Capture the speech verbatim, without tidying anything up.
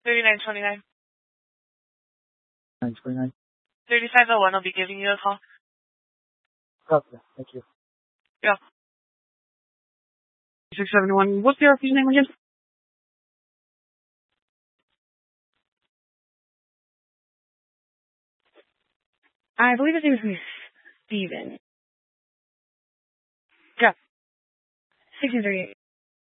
thirty-nine twenty-nine. nine twenty-nine. thirty-five oh one will be giving you a call. Okay, thank you. Yeah. six seven one. What's your name again? I believe his name is Steven. Yeah. sixteen thirty-eight.